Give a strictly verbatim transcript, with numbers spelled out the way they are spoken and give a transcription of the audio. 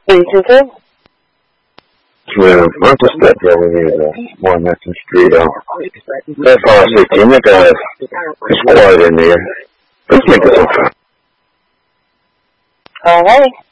Three two two. Well, I'm just that girl over here, the one that's in the street. Uh, that's all I say to you. Make a, it's quiet in there. Let's make it some fun. All right.